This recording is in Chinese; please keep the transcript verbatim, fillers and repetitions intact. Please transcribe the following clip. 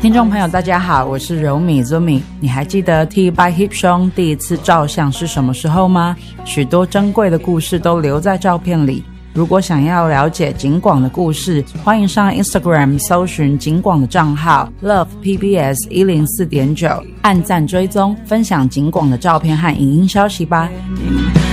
听众朋友大家好，我是柔米 Zumi。 你还记得 T by Hip 兄第一次照相是什么时候吗？许多珍贵的故事都留在照片里。如果想要了解景广的故事，欢迎上 Instagram 搜寻景广的账号 Love P B S 一零四点九， 按赞追踪分享景广的照片和影音消息吧。